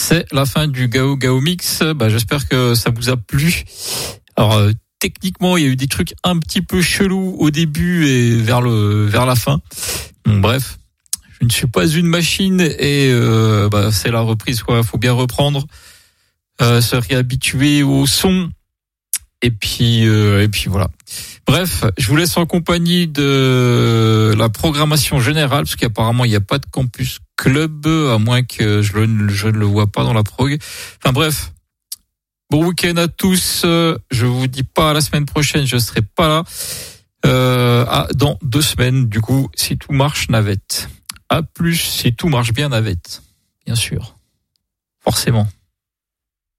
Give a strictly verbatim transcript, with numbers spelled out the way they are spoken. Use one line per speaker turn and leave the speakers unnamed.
c'est la fin du Gao Gao Mix. Bah, j'espère que ça vous a plu. Alors, euh, techniquement, il y a eu des trucs un petit peu chelous au début et vers le vers la fin. Bon, bref, je ne suis pas une machine et euh, bah, c'est la reprise, quoi. Faut bien reprendre, euh, se réhabituer au son. Et puis, euh, et puis voilà. Bref, je vous laisse en compagnie de la programmation générale, parce qu'apparemment il n'y a pas de campus club, à moins que je, le, je ne le vois pas dans la prog. Enfin bref, bon week-end à tous. Je vous dis pas à la semaine prochaine, je serai pas là. Euh, à, dans deux semaines, du coup, si tout marche, navette. À plus, si tout marche bien, navette. Bien sûr. Forcément.